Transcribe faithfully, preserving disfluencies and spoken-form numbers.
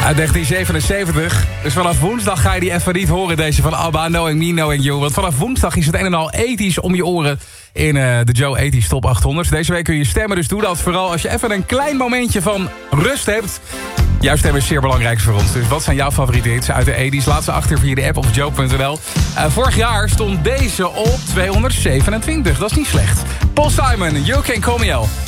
Uit negentien zevenenzeventig. Dus vanaf woensdag ga je die even niet horen, deze van ABBA, Knowing Me, Knowing You. Want vanaf woensdag is het een en al ethisch om je oren in uh, de Joe ethisch Top achthonderd. Deze week kun je stemmen, dus doe dat vooral als je even een klein momentje van rust hebt. Jouw stem is zeer belangrijk voor ons. Dus wat zijn jouw favoriete hits uit de ethisch? Laat ze achter via de app of joe punt n l. Uh, vorig jaar stond deze op tweehonderdzevenentwintig. Dat is niet slecht. Paul Simon, You Can Call Me Al.